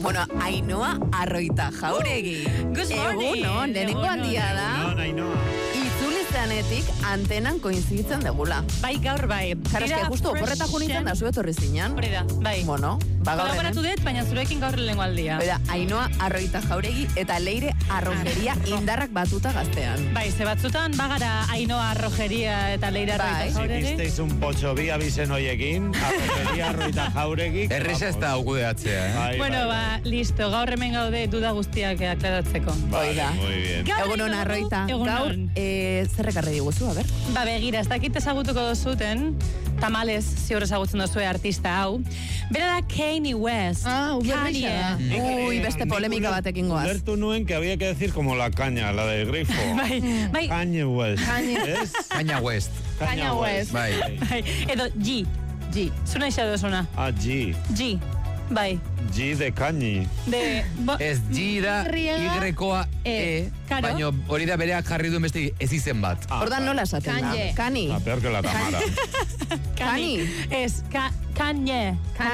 Bueno, Ainhoa Arroita Jauregi. Good morning. Egun, lehenengo handia da. Itzuli zanetik antenan koinziditzen degula. Bai, gaur bai. Jara, eske, justu, oporreta junitzen da, zuet horri zinan. Hori da, bai. Bueno, gaur kolaboratu dut, baina zurekin gaur lehenengo aldia. Oida, Ainhoa Arroita Jauregi eta Leire Arrojeria indarrak batuta gaztean. Bai, ze batzutan, bagara Ainhoa Arrojeria eta Leire Arroita Jauregi. Si pisteis un potxo bi abizen hoiekin, Arrojeria Arroita Jauregi. Erresa ez da aukudeatzea, Bueno, listo, gaur hemen gaude duda guztiak aklaratzeko. Oida. Muy bien. Egunon Arroita, gaur, zerrekarre diguzu, a ber? Ba, begira, ez dakit ezagutuko dozuten, tamales, ziur ezagutzen dozue artista hau. Bera da Kanye West. Kanye. Uy, beste polemika batekin goaz. Ulertu nuen que había que decir como la caña, la del grifo. Bai. Kanye West. Kanye. Kanye West. Kanye West. Bai. Edo G. Zuna isa dozuna. G. G. Bai. G de Kanye. Ez G da Y-koa E, baina hori da bereak jarri duen beste ez izen bat. Ordan nola esaten da? Kani. Peor que la Tamara. Kani. Ez, Kanye.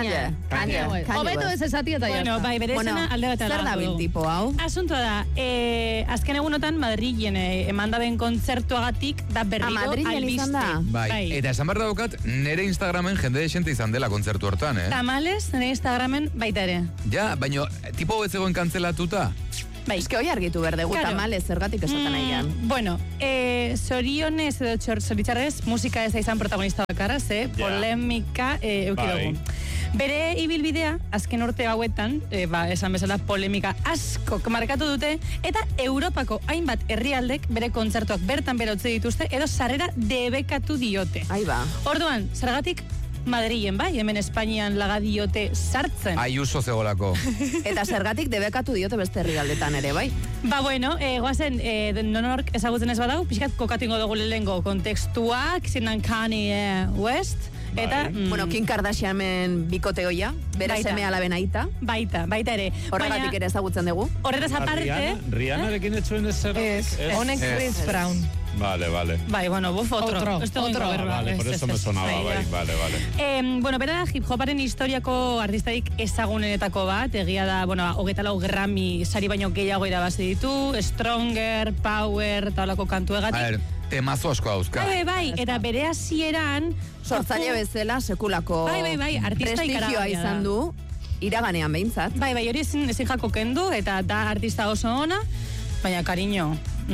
Hobeto ez esati eta jazta. Bueno, bai, bere esena alde bat zer da tipo hau? Asuntoa da, azken egunotan Madrilen emanda den kontzertuagatik da berriro Madrilen izan da? Bai, eta esan behar daukat, nere Instagramen jende desente izan dela kontzertu hortan, Tamales, nere Instagramen baita ere. Ja, baina tipo ez egoen kantzelatuta? Bai. Ez que hoi argitu berdegu, tamales, zergatik esaten nahian. Bueno, zorionez edo zoritzarrez, musika ez da izan protagonista bakarra, polemika eukidogu. Bere ibilbidea, azken urte hauetan, esan bezala polemika asko markatu dute, eta Europako hainbat herrialdek bere kontzertuak bertan bera utzi dituzte, edo sarrera debekatu diote. Aiba. Orduan, zergatik Madrilen, bai, hemen Espainian laga diote sartzen. Ayuso zegolako. Eta zergatik debekatu diote beste herrialdetan ere, bai? Ba, bueno, goazen, nonork ezagutzen ez badau, pixkat kokatu ingo dugu lehengo kontekstuak, zinan Kanye West, eta... Bueno, Kim Kardashianen bikote hoia, bera seme alaben aita. Baita ere. Horregatik ere ezagutzen dugu. Horretaz aparte... Rihannarekin etxuen ez zer? Honek Chris Brown. Vale. Bai, bueno, buf, otro. Vale, por eso me sonaba, bai, vale. Bueno, bera da hip-hoparen historiako artistarik ezagunenetako bat, egia da, bueno, 24 Grammy sari baino gehiago irabazi ditu, Stronger, Power, eta holako kantuegatik. A ver, temazo asko dauzka. Bai, eta bere hasieran sortzaile bezala sekulako bai, artista prestigioa izan du, iraganean behintzat. Bai, hori ezin jako kendu, eta da artista oso ona, baina, cariño...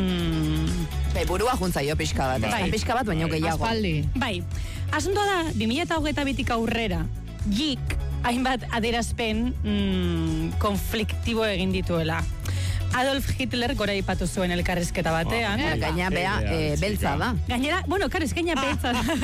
burua juntzaio pixka bat, pixka bat baino gehiago. Aspaldi. Bai, asuntoa da, 2022 aurrera, geek, hainbat aderazpen konfliktibo egin dituela. Adolf Hitler gora ipatu zuen elkarrizketa batean. Gaina bea beltza da. Gainera, bueno, eskaina beltza da.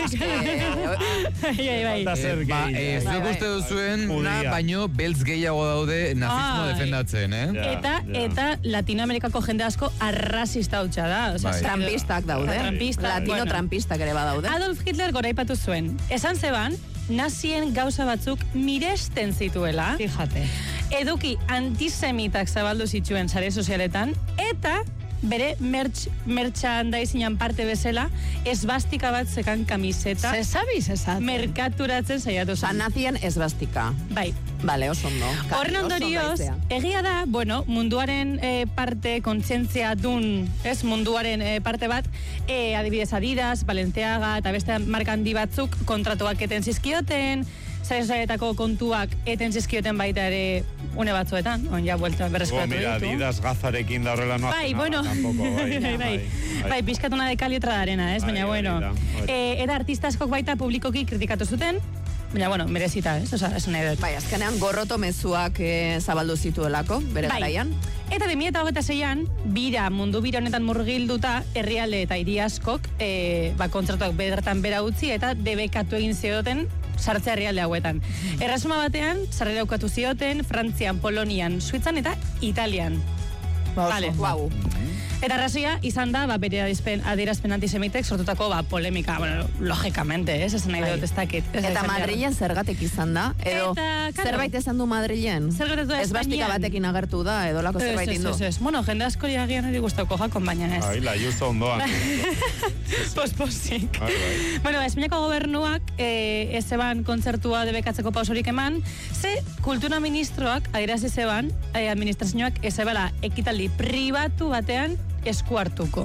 Ez duk uste duzuen, baino beltz gehiago daude nazismo defendatzen, Eta Latinoamerikako jende asko arrasista hutsa da. Trampistak daude. Latino-trampistak ere badaude. Adolf Hitler gora ipatu zuen. Esan zeban, nazien gauza batzuk miresten zituela. Fíjate. Eduki antisemitak zabaldu zituen sare sozialetan, eta bere merchandisingen parte bezala, esbastika bat zekan kamiseta. Merkaturatzen saiatu zen. Nazien esbastika. Bai. Bale, oso ondo. Horren ondorioz, egia da, bueno, munduaren parte, kontzientzia dun, munduaren parte bat, adibidez Adidas, Balenciaga, eta beste marka handi batzuk kontratuak eten zizkioten, zaretako kontuak eten zizkioten baita ere une batzuetan, ja buelta berreskuratu ditu. Mira, Adidas gazarekin da horrela no hace nada, tampoco. Bai, pizkatuna de kaliotra da arena, baina bueno. Eta artista askok baita publikoki kritikatu zuten, baina, bueno, merezita, Osa, ez nahi dut. Bai, azkenean gorroto mezuak zabaldu zituelako, bere garaian. Eta 2026an, mundu bira honetan murgilduta, herrialde eta hiri askok, kontzertuak bertan bera utzi, eta debekatu egin zioten sartzea herrialde hauetan. Erresuma batean, sarrera ukatu zioten, Frantzian, Polonian, Suitzan eta Italian. Vale. Wow. Eta arrazoia izan da, bere adierazpen antisemitek sortutako polemika, bueno, logikamente, esan nahi dut ez dakit. Eta Madrilen zergatik izan da, edo zerbait esan du Madrilen? Ez bastika batekin agertu da, edo lako zerbait indu? Bueno, jende askori agian hori guztauko jakon, baina ez. Ai, la justo ondoan. Posposik. Bueno, Espainiako gobernuak ez zeban kontzertua debekatzeko pausorik eman, ze kultura ministroak adierazi zeban, administrazioak ez zebala ekitaldi pribatu batean esku hartuko.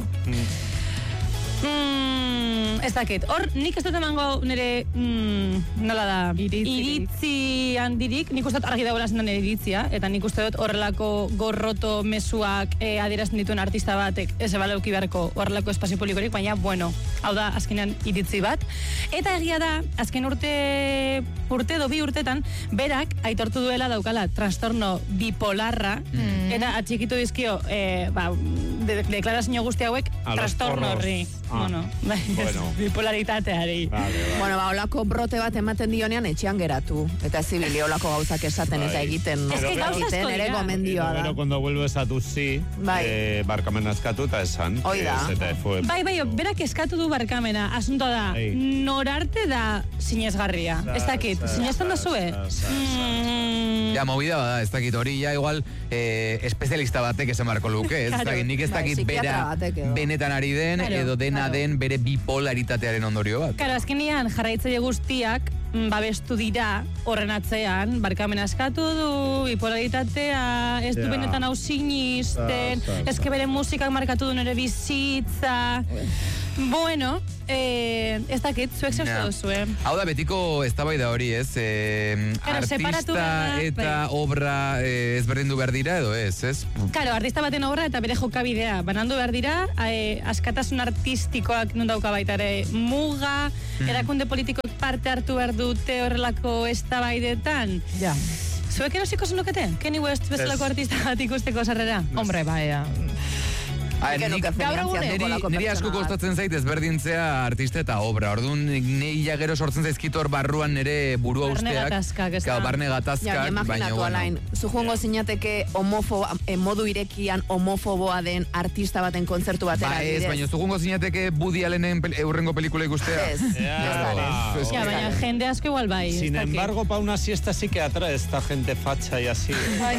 Ez dakit. Hor, nik ez dut emango nire, nola da, iritzi handirik, nik uste dut argi dagoela zendan nire iritzia, eta nik uste dut horrelako gorroto mezuak adierazten dituen artista batek ez ebala euki beharko horrelako espazio publikorik, baina, bueno, hau da, azkenean iritzi bat. Eta egia da, azken urte edo bi urtetan, berak aitortu duela daukala trastorno bipolarra, eta atxikitu dizkio, deklarazio guzti hauek, trastorno horri. Bueno, bipolaritateari. Bueno, olako brote bat ematen dionean etxean geratu. Eta zibili olako gauzak esaten eta egiten. Ez que gauza asko ere gomendioa da. Pero cuando vuelves a tu sí, barkamena eskatu eta esan. Oida. Bai, berak eskatu du barkamena. Asunto da, norarte da sinesgarria. Ez dakit, sinesten da zue? Ja, movida bada, ez dakit hori, ja, igual, espezialista batek esan barko luke, ez dakit, nik ez dakit bera benetan ari den, edo dena den bere bipolaritatearen ondorio bat. Karo, azkenean jarraitzaile guztiak babestu dira horren atzean, barkamena eskatu du, bipolaritatea, ez du benetan hau sinisten, ezke bere musikak markatu du nire bizitza. Bueno, ez dakit, zuek zeustu duzu, Hau da, betiko eztabaida hori, ez? Artista eta obra ezberdindu behar dira, edo ez? Karo, artista baten obra eta bere jokabidea banandu behar dira, askatasun artistikoak nun dauka baita ere muga, erakunde politikoak parte hartu behar dute horrelako eztabaidetan. Ja. Zuek erosiko zenukete? Kenny West bezalako artista bat ikusteko sarrera? Hombre, baia. Niri asko kostatzen zait ezberdintzea artista eta obra. Orduan, nire gero sortzen zaizkit hor barruan nire burua usteak. Barne gatazkak. Imaginatu alain, zu joango zinateke modu irekian homofoboa den artista baten kontzertu batera. Ba ez, baina zu joango zinateke Woody Allenen eurrengo pelikula ikustea. Baina jende asko igual bai. Sin embargo, pa una siesta sí que atrae esta gente facha y así.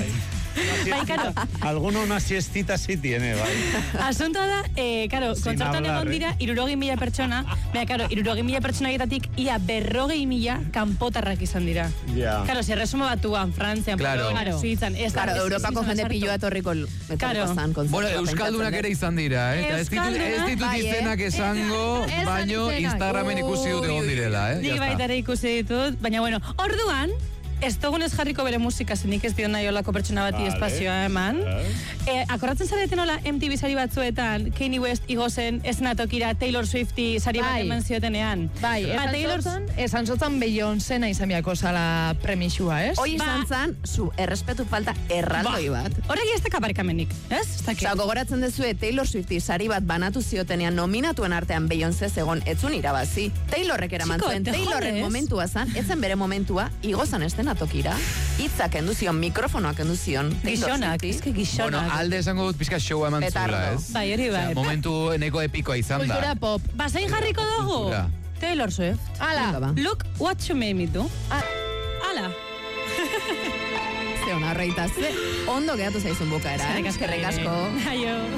Alguno una siestita sí tiene, bai. Asuntoa da, kontzertuan egon dira 60.000 pertsona, baina, 60.000 pertsonaetatik ia 40.000 kanpotarrak izan dira. Karo, se resuma batuan, Frantzian, Suitzan, ez da. Europako jende pilloa etorriko zan. Bueno, euskaldunak ere izan dira, eta ez ditut izenak esango, baino Instagramen ikusi dut egon direla, Nik baita ere ikusi ditut, baina, bueno, orduan, ez dugunez jarriko bere musika, zenik ez dion nahi olako pertsona bati espazioa eman. Akordatzen zareten hola MTV sari batzuetan, Kanye West igozen esnatokira Taylor Swifti sari bat eman ziotenean. Bai, esan zotan Beyoncé nahi zamiako zala premixua, ez? Hoi izan zan, zu errespetu falta erraldoi bat. Horrek ez da kabarikamenik, ez? Gogoratzen dezue Taylor Swifti sari bat banatu ziotenean nominatuen artean Beyoncé zegon etzun irabazi. Taylorrek eraman zuen, Taylorren momentua zan, etzen bere momentua, igozan estena tokira, hitzak enduzion, mikrofonoak enduzion. Gizonak, ezke gizonak. Bueno, alde esango dut pizka showa eman zula, ez? Bai, hori bai. Momentu neko epikoa izan da. Kultura pop. Basain jarriko dugu? Taylor Swift. Ala. Look what you made me do. Ala. Ze hona horreitaz, ondo gehatu zaizun bukaera, Eskerrik asko. Aio.